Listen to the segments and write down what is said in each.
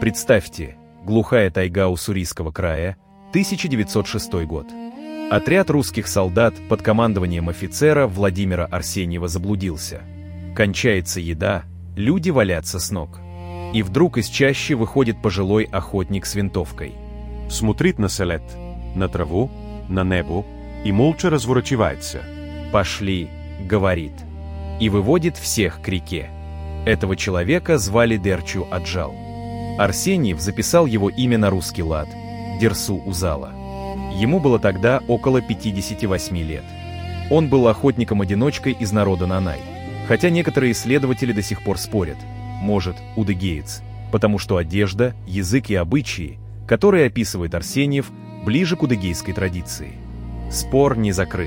Представьте, глухая тайга Уссурийского края, 1906 год. Отряд русских солдат под командованием офицера Владимира Арсеньева заблудился. Кончается еда, люди валятся с ног. И вдруг из чащи выходит пожилой охотник с винтовкой. Смотрит на селет, на траву, на небо и молча разворачивается. «Пошли», — говорит, и выводит всех к реке. Этого человека звали Дерчу Аджал. Арсеньев записал его имя на русский лад — Дерсу Узала. Ему было тогда около 58 лет. Он был охотником-одиночкой из народа Нанай, хотя некоторые исследователи до сих пор спорят, может, удыгеец, потому что одежда, язык и обычаи, которые описывает Арсеньев, ближе к удыгейской традиции. Спор не закрыт.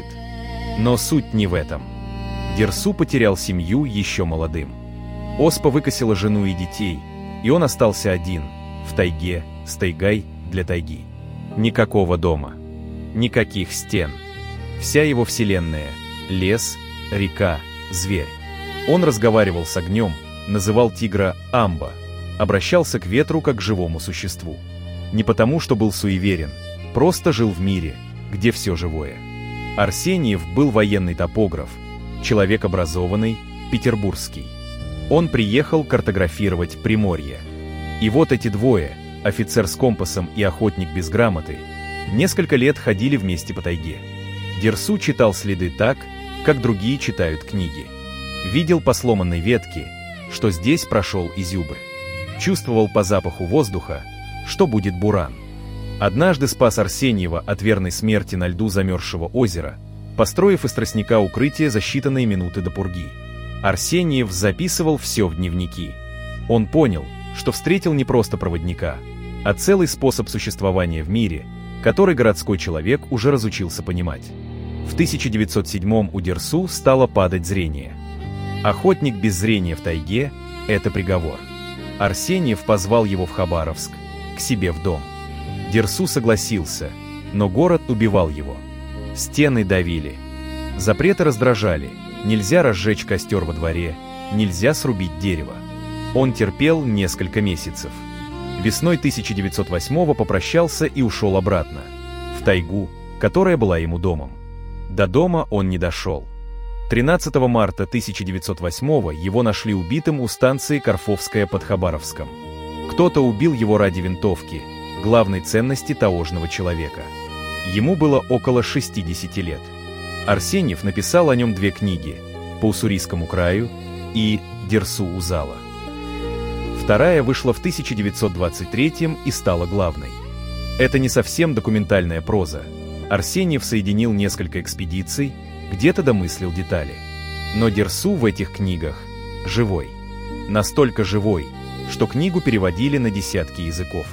Но суть не в этом. Дерсу потерял семью еще молодым. Оспа выкосила жену и детей, и он остался один, в тайге, с тайгой для тайги. Никакого дома, никаких стен. Вся его вселенная — лес, река, зверь. Он разговаривал с огнем, называл тигра Амба, обращался к ветру как к живому существу. Не потому, что был суеверен, просто жил в мире, где все живое. Арсеньев был военный топограф, человек образованный, петербургский. Он приехал картографировать Приморье. И вот эти двое, офицер с компасом и охотник без грамоты, несколько лет ходили вместе по тайге. Дерсу читал следы так, как другие читают книги. Видел по сломанной ветке, что здесь прошел изюбрь. Чувствовал по запаху воздуха, что будет буран. Однажды спас Арсеньева от верной смерти на льду замерзшего озера, построив из тростника укрытие за считанные минуты до пурги. Арсеньев записывал все в дневники. Он понял, что встретил не просто проводника, а целый способ существования в мире, который городской человек уже разучился понимать. В 1907 у Дерсу стало падать зрение. Охотник без зрения в тайге — это приговор. Арсеньев позвал его в Хабаровск, к себе в дом. Дерсу согласился, но город убивал его. Стены давили. Запреты раздражали. Нельзя разжечь костер во дворе, нельзя срубить дерево. Он терпел несколько месяцев. Весной 1908-го попрощался и ушел обратно, в тайгу, которая была ему домом. До дома он не дошел. 13 марта 1908-го его нашли убитым у станции Карфовская под Хабаровском. Кто-то убил его ради винтовки, главной ценности таежного человека. Ему было около 60 лет. Арсеньев написал о нем 2 книги «По Уссурийскому краю» и «Дерсу Узала». Вторая вышла в 1923 и стала главной. Это не совсем документальная проза. Арсеньев соединил несколько экспедиций, где-то домыслил детали. Но Дерсу в этих книгах живой. Настолько живой, что книгу переводили на десятки языков.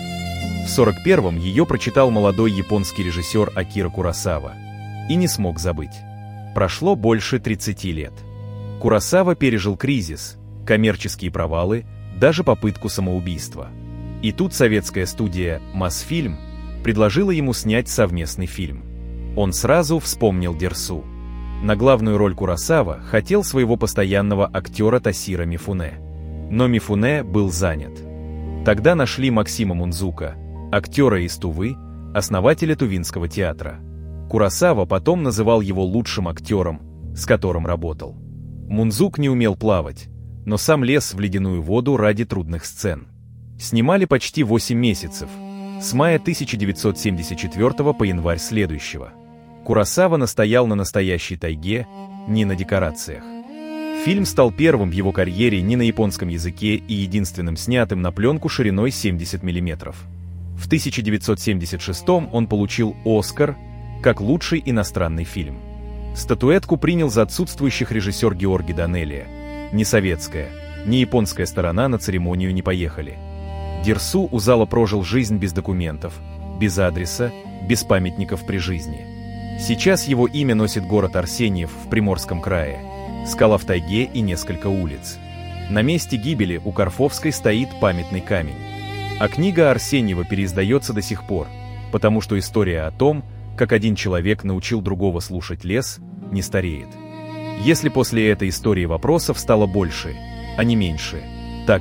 В 1941-м ее прочитал молодой японский режиссер Акира Куросава и не смог забыть. Прошло больше 30 лет. Куросава пережил кризис, коммерческие провалы, даже попытку самоубийства. И тут советская студия «Мосфильм» предложила ему снять совместный фильм. Он сразу вспомнил Дерсу. На главную роль Куросава хотел своего постоянного актера Тасира Мифуне. Но Мифуне был занят. Тогда нашли Максима Мунзука, актера из Тувы, основателя Тувинского театра. Куросава потом называл его лучшим актером, с которым работал. Мунзук не умел плавать, но сам лез в ледяную воду ради трудных сцен. Снимали почти 8 месяцев, с мая 1974 по январь следующего. Куросава настоял на настоящей тайге, не на декорациях. Фильм стал первым в его карьере не на японском языке и единственным снятым на пленку шириной 70 мм. В 1976 он получил «Оскар» как лучший иностранный фильм. Статуэтку принял за отсутствующих режиссер Георгий Данелия. Ни советская, ни японская сторона на церемонию не поехали. Дерсу Узала прожил жизнь без документов, без адреса, без памятников при жизни. Сейчас его имя носит город Арсеньев в Приморском крае, скала в тайге и несколько улиц. На месте гибели у Карфовской стоит памятный камень. А книга Арсеньева переиздается до сих пор, потому что история о том, как один человек научил другого слушать лес, не стареет. Если после этой истории вопросов стало больше, а не меньше,